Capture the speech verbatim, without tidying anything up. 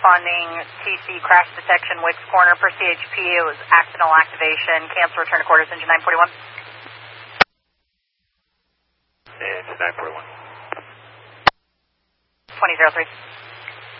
responding T C crash detection, Wicks Corner per C H P. It was accidental activation. Cancel return to quarters, engine nine forty-one. Engine nine forty-one. twenty oh three.